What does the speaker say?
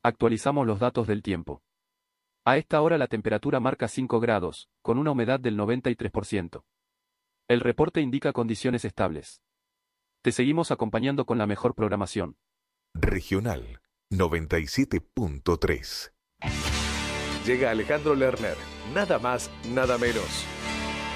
Actualizamos los datos del tiempo. A esta hora la temperatura marca 5 grados, con una humedad del 93%. El reporte indica condiciones estables. Te seguimos acompañando con la mejor programación. Regional 97.3. Llega Alejandro Lerner, nada más, nada menos.